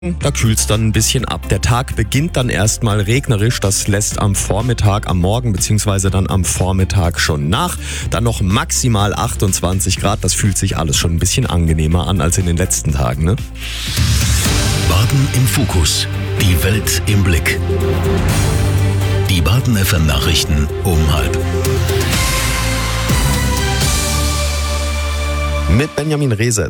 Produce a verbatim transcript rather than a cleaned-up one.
Da kühlt es dann ein bisschen ab. Der Tag beginnt dann erstmal regnerisch. Das lässt am Vormittag, am Morgen bzw. dann am Vormittag schon nach. Dann noch maximal achtundzwanzig Grad. Das fühlt sich alles schon ein bisschen angenehmer an als in den letzten Tagen, ne? Baden im Fokus. Die Welt im Blick. Die Baden F M Nachrichten um halb. Mit Benjamin Rehse.